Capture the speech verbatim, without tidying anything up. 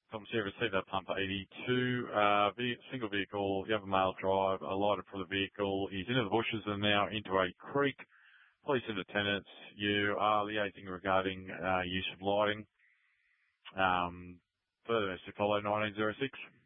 Tom Sierra, received that pump eighty-two, uh, ve- single vehicle, you have a male drive, alighted from the vehicle, he's into the bushes and now into a creek. Police and attendants, you are liaising regarding, uh, use of lighting. Um, further to follow nineteen oh six.